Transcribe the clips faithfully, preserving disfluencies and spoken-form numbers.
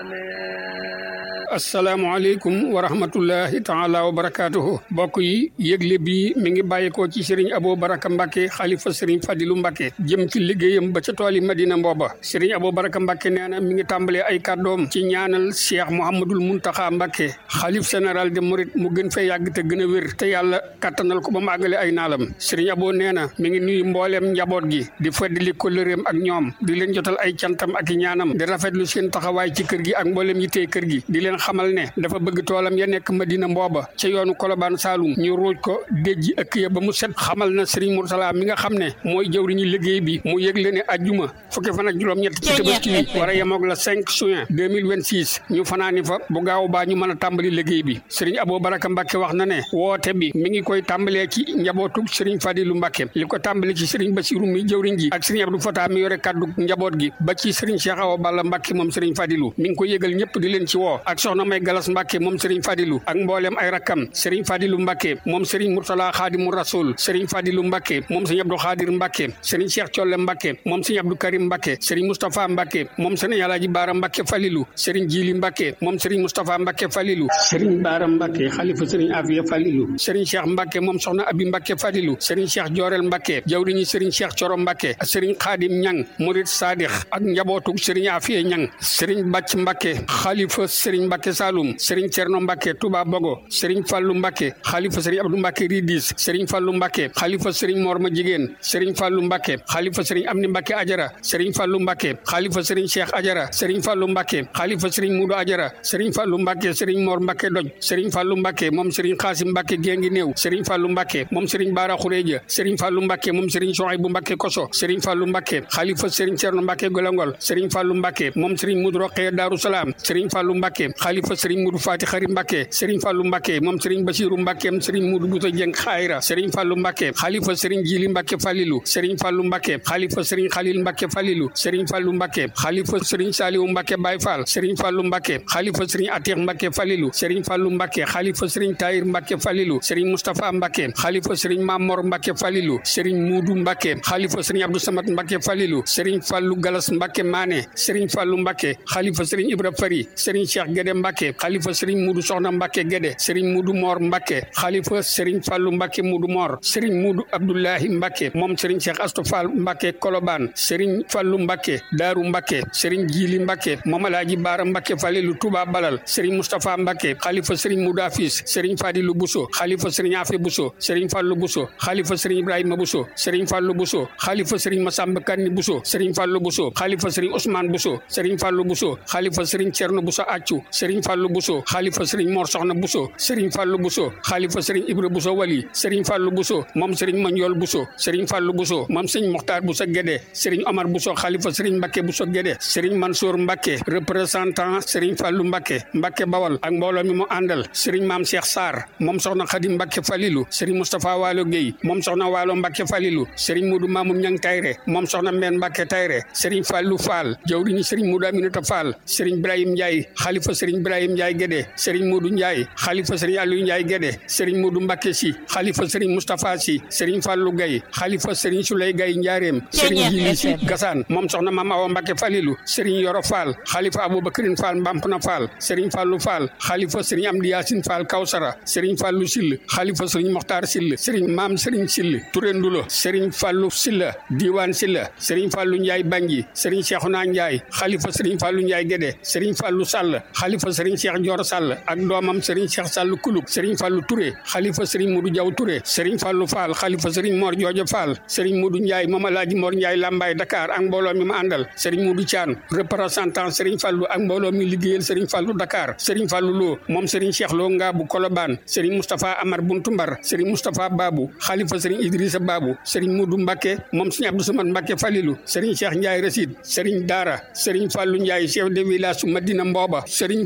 asalaamaaleykum wa rahmatullahi taala wa barakaatuhu mbokk yi yëgle bi mi ngi bàyyikoo ci Serigne Abou Baraka Mbacke xalifa Serigne Fadilou Mbacke jëm ci liggéeyam ba ca tool yi Madina Mbooba Serigne Abou Baraka Mbacke nee na mi ngi tàmbalee ay kàddoom ci ñaanal Cheikh Mouhamadul Muntaxa Mbacke xalif général de Mouride mu gën fee yàgg te gën a wér te yàlla kattanal ko ba mu àggale ay naalam Serigne Abou nee na mi ngi nuyu mbooleem njaboot gi di feddali kóllëreem ak ñoom di leen jotal ay cantam ak i ñaanam di rafetlu seen taxawaay ci kër gi ak mbooleem yi tey kër gi di leen xamal ne dafa bëgg toolam ya nekk Madina Mbooba ca yoonu Kolobaan Saalum ñu ruuj ko déjji ëkk ya ba mu set xamal na Serigne Mourtala mi nga xam ne mooy jëwriñu liggéey bi mu yëgle ne ajjuma fukki fan ak juróom-ñett ci Tabaski yi war a yemoog la cinq juin deux mille vingt-six ñu fanaani fa bu gaaw baa ñu mën a tàmbali liggéey bi Serigne Abou Baraka Mbacke wax na ne woote bi mi ngi koy tàmbalee ci njabootug Serigne Fadilou Mbacke li ko tàmbali ci Serigne Bassirou mi jëwriñ ji ak Serigne Abdou Fata mi yore kaddu njaboot gi ba ci Serigne Cheikh Awa Balla Mbacke moom Serigne Fadilou mi ngi ko yëgal ñëpp di leen ci woo ak soxna May Galas Mbacke moom Serigne Fadilou ak mboolem ay rakkam Serigne Fadilou Mbacke moom Serigne Mourtala Khadimu Rasoul Serigne Fadilou Mbacke moom Serigne Abdou Khadir Mbacke Serigne Cheikh Thiolle Mbacke moom Serigne Abdou Karim Mbacke Serigne Moustapha Mbacke moom Serigne Alaji Bara Mbacke Falilou Serigne Djili Mbacke moom Serigne Moustapha Mbacke Falilou Serigne Bara Mbacke xalifa Serigne Afia Falilou Serigne Cheikh Mbacke moom soxna Abi Mbacke Falilou Serigne Cheikh Diorel Mbacke jawriñu Serigne Cheikh Thioro Mbacke Serigne Khadim Ñang Mourid Sadikh ak njabootu Serigne Afia Ñang Serigne Bàcc Mbacke xalifa Serigne Mbacke Saloum Serigne Cerno Mbacke Touba Bogo Serigne Fallou Mbacke xalifa Serigne Abdou Mbacke Ridis Serigne Fallou Mbacke xalifa Serigne Morma Jigéen Serigne Fallou Mbacke xalifa Serigne Amni Mbacke Ajara Serigne Fallou Mbacke xalifa Serigne Cheikh Ajara Serigne Fallou Mbacke xalifa Serigne Moudou Ajara Serigne Fallou Mbacke Serigne Mor Mbacke Doj Serigne Fallou Mbacke moom Serigne Xaasim Mbacke Gengi Néew Serigne Fallou Mbacke moom Serigne Bara Khourédia Serigne Fallou Mbacke moom Serigne Souhaïbou Mbacke Koso Serigne Fallou Mbacke xalifa Serigne Cerno Mbacke Golongol Serigne Fallou Mbacke moom Serigne Moudou Rokhaya Darou Salam Serigne Fallou Mbacke xalifa Serigne Moudou Fati Khari Mbacke Serigne Fallou Mbacke moom Serigne Bassirou Mbacke Serigne Moudou Bouta Dieng Khayra Serigne Fallou Mbacke xalifa Serigne Djili Mbacke Falilou Serigne Fallou Mbacke xalifa Serigne Khalil Mbacke Falilou Serigne Fallou Mbacke xalifa Serigne Saliou Mbacke Baye Fall Serigne Fallou Mbacke xalifa Serigne Atikh Mbacke Falilou Serigne Fallou Mbacke xalifa Serigne Tahir Mbacke Falilou Serigne Moustapha Mbacke xalifa Serigne Mamor Mbacke Falilou Serigne Moudou Mbacke xalifa Serigne Abdou Samad Mbacke Falilou Serigne Fallou Galas Mbacke Mané Serigne Fallou Mbacke xalifa Serigne Ibra Fari Serigne Cheikh Guédé Mbacke xalifa Serigne Moudou Soxna Mbacke Guédé Serigne Moudou Mor Mbacke xalifa Serigne Fallou Mbacke Moudou Mor Serigne Moudou Abdoulahi Mbacke moom Serigne Cheikh Astou Fall Mbacke Kolobane Serigne Fallou Mbacke Darou Mbacke Serigne Djili Mbacke moom Alaji Bara Mbacke Falilou Touba Balal Serigne Moustapha Mbacke xalifa Serigne Moudou Afis Serigne Fadilou Bousso xalifa Serigne Afé Bousso Serigne Fallou Bousso xalifa Serigne Ibrahima Bousso Serigne Fallou Bousso xalifa Serigne Massamba Kanni Bousso Serigne Fallou Bousso xalifa Serigne Ousmane Bousso Serigne Fallou Bousso xalifa Serigne Thierno Bousso Accu Serigne Fallou Bousso xalifa Serigne Mor Soxna Bousso Serigne Fallou Bousso xalifa Serigne Ibra Bousso Wali Serigne Fallou Bousso moom Serigne Magnol Bousso Serigne Fallou Bousso moom Serigne Mokhtar Bousso Guédé Serigne Omar Bousso xalifa Serigne Mbacke Bousso Guédé Serigne Mansour Mbacke représentant Serigne Fallou Mbacke Mbacke Bawal ak mbooloo mi mu àndal Serigne Mame Cheikh Sarr moom soxna Khadim Mbacke Falilou Serigne Moustapha Walo Gueye moom soxna Walo Mbacke Falilou Serigne Moudou Mamoun Niang Tayre moom soxna Mbène Mbacke Tayre Serigne Fallou Fall jawriñu Serigne Moudou Aminata Fall Serigne Ibrahim Ndiaye xalifa Serigne Ibrahim Ndiaye Guédé Serigne Moudou Ndiaye xalifa Serigne Aliou Ndiaye Guédé Serigne Moudou Mbacke Sy xalifa Serigne Moustapha Sy Serigne Fallou Gaye xalifa Serigne Souley Gaye Ndiarème Serigne Djili Sy Gassane moom soxna Mama Awa Mbacke Falilou Serigne Yoro Fall xalifa Aboubacrine Fall Mbampna Fall Serigne Fallou Fall xalifa Serigne Amdi Yacine Fall Kawsara Serigne Fallou Sill xalifa Serigne Mokhtar Sill Serigne Mame Serigne Sill Touré Ndulo Serigne Fallou Silla Diwane Silla Serigne Fallou Ndiaye Bangui Serigne Cheikhouna Ndiaye xalifa Serigne Fallou Ndiaye Guédé Serigne Fallou Sall xalifa Serigne Cheikh Dior Sall ak doomam Serigne Cheikh Sall Kulub Serigne Fallou Touré xalifa Serigne Modou Diaw Touré Serigne Fallou Fall xalifa Serigne Mor Joojo Fall Serigne Modou Ndiaye moom Alaaji Mor Ndiaye Lambaye Dakar ak mbooloo mi ma àndal Serigne Modou Thian représentant Serigne Fallou ak mbooloo mi liggéeyal Serigne Fallou Dakar Serigne Fallou Lo moom Serigne Cheikh Lo Ngaabu Kolobane Serigne Moustapha Amar Buntu Mbar Serigne Moustapha Babou xalifa Serigne Idrissa Babou Serigne Modou Mbacke moom Serigne Abdou Samad Mbacke Falilou Serigne Cheikh Ndiaye Rasid Serigne Dara Serigne Fallou Ndiaye chef de village Madina Mboba Serigne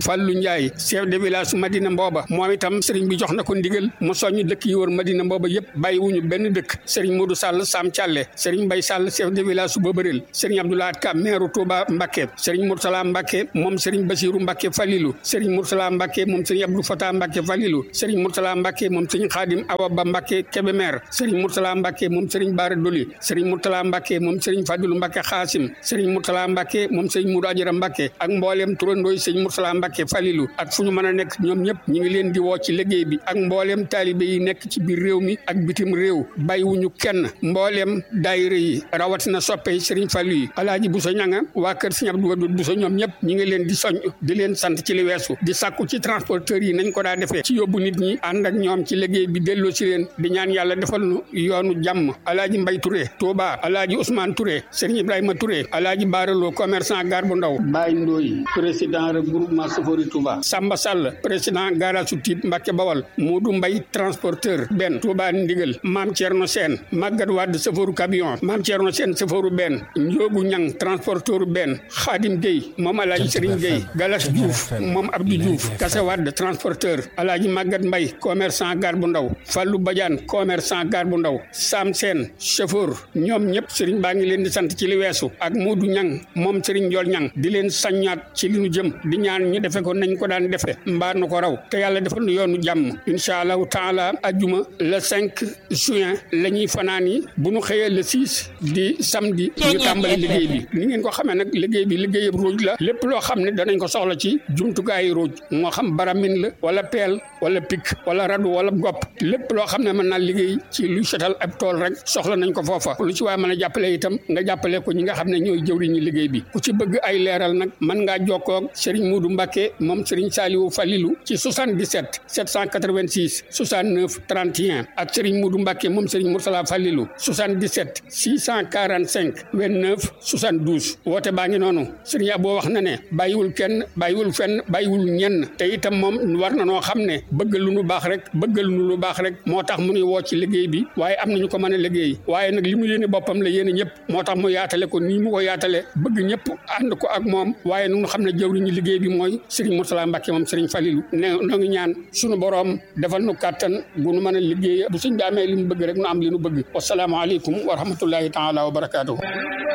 Fallou Ndiaye chef de village su Madina Mbooba moom itam sëriñ bi jox na ko ndigal mu soññ dëkk yi wër Madina Mbooba yëpp bàyyiwuñu benn dëkk sëriñ Modou Sall Sam Thialé sëriñ Mbaye Sall chef de village su Bobaril sëriñ Abdoulaye Ka maire Touba Mbacké sëriñ Mourtala Mbacké moom sëriñ Bassirou Mbacké Falilou sëriñ Mourtala Mbacké moom sëriñ Abdou Fatah Mbacké Falilou sëriñ Mourtala Mbacké moom sëriñ Khadim Awa Ba Mbacké Kébémer sëriñ Mourtala Mbacké moom sëriñ Bara Doli sëriñ Mourtala Mbacké moom sëriñ Fadilou Mbacké Khassim sëriñ Mourtala Mbacké moom sëriñ Moudou Adjara Mbacké ak mbooleem turandooy sëriñ Mourtala Mbacké Falilou ak fu ñu mën a nekk ñoom ñëpp ñu ngi leen di woo ci liggéey bi ak mbooleem taalibe yi nekk ci biir réew mi ak bitim réew bàyyiwuñu kenn mbooleem daayira yi rawatina soppe yi sëriñ Fallu yi Alaaji Bousso ñanga waa kër sëriñ Abdou Wadoud Bousso ñoom ñëpp ñu ngi leen di soñ di leen sant ci li weesu di sàkku ci transporteurs yi nañ ko daa defee ci yóbbu nit ñi ànd ak ñoom ci liggéey bi delloo ci leen di ñaan yàlla defal nu yoonu jàmm Alaaji Mbay Touré Touba Alaaji Ousmane Touré sëriñ Ibrahima Touré Alaaji Baralo commerçant gare bu ndaw Baye Ndoy président regroupement Safori Touba Samba Sall président garage su Tiib Mbàkke Bawal Modou Mbay transporteur benn Touba Ndigal Maam Thierno Sène Maguette Wade safaru camion Maam Thierno Sène safaru benn Njoogu Ñang transporteur benn Khadim Gueye moom Alaaji Serigne Gueye Galas Diouf moom Abdou Diouf Kassé Wade transporteur Alaaji Maguette Mbay commerçant gare bu ndaw Fallou Badiane commerçant gare bu ndaw Sam Sène chauffeur ñoom ñëpp Serigne baa ngi leen di sant ci li weesu ak Modou Ñang moom Serigne Ndiol Ñang di leen saññaat ci li nu jëm di ñaan ñu defe ko nañ ko daan defe mbaa nu ko raw te yàlla defal nu yoonu jàmm incha allahu taala ajjuma le cinq juin la ñuy fanaan yi bu nu xëyee le six di samedi ñu tàmbali liggéey bi ni ngeen ko xamee nag liggéey bi liggéeyab ruuj la lépp loo xam ne danañ ko soxla ci jumtukaayu ruuj moo xam baramin la wala peel wala pik wala radu wala gopp lépp loo xam ne mën naa liggéey ci luy setal ab tool rek soxla nañ ko foofa lu ci waaye mën a jàppale itam nga jàppale ko ñi nga xam ne ñooy jëwriñu liggéey bi ku ci bëgg ay leeral nag mën ngaa jokkoo ak Serigne Moudou Mbacké moom Serigne Saliou Falilou ci soixante-dix-sept sept cent quatre-vingt-six soixante-neuf trente et un ak Serigne Moudou Mbacké moom Serigne Mourtala Falilou soixante-dix-sept six cent quarante-cinq vingt-neuf soixante-douze woote baa ngi noonu Serigne Abo wax na ne bàyyiwul kenn bàyyiwul fenn bàyyiwul ñenn te itam moom war na noo xam ne bëgg lu nu baax rek bëgg lu nu baax rek moo tax mu nuy woo ci liggéey bi waaye am nañu ko mën a liggéey waaye nag li mu yéene boppam la yéene ñëpp moo tax mu yaatale ko nii mu ko yaatale bëgg ñëpp ànd ko ak moom waaye nu xam ne jëwriñu liggéey bi mooy Serigne Mourtala Mbacké moom Serigne Falilou ne noo ngi ñaan sunu boroom defal nu kàttan bu nu mën a liggéey bu suñ bi amee li mu bëgg rek nu am li nu bëgg wassalaamu aleykum wa rahmatullahi taala wa barakaatuhu